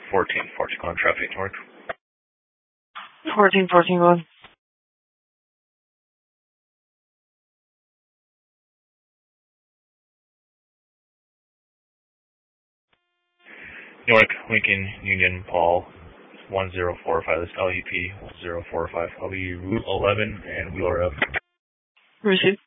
1414 on traffic north. 1414 1. Newark, Lincoln, Union, Paul, 1045. This LEP 1045. I'll be Route 11 and Wheeler up. Receive.